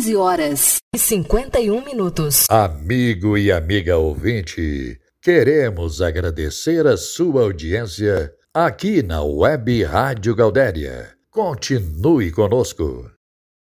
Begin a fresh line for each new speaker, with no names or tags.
15h51.
Amigo e amiga ouvinte, queremos agradecer a sua audiência aqui na Web Rádio Gaudéria. Continue conosco.